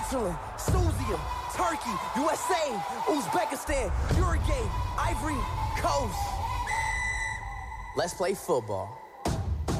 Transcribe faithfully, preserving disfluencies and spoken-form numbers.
Switzerland, Susia, Turkey, U S A, Uzbekistan, Uruguay, Ivory Coast. Let's play football.